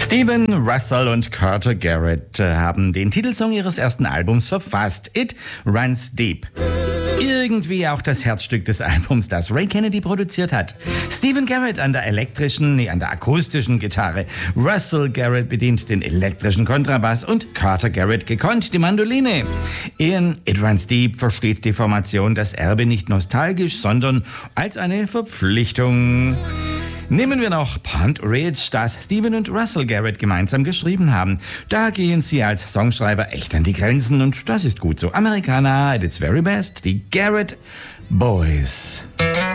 Steven Russell und Carter Garrett haben den Titelsong ihres ersten Albums verfasst. It Runs Deep. Irgendwie auch das Herzstück des Albums, das Ray Kennedy produziert hat. Steven Garrett an der akustischen Gitarre. Russell Garrett bedient den elektrischen Kontrabass und Carter Garrett gekonnt die Mandoline. In It Runs Deep versteht die Formation das Erbe nicht nostalgisch, sondern als eine Verpflichtung. Nehmen wir noch Pond Ridge, das Steven und Russell Garrett gemeinsam geschrieben haben. Da gehen sie als Songschreiber echt an die Grenzen und das ist gut so. Americana at its very best, die Garrett Boys.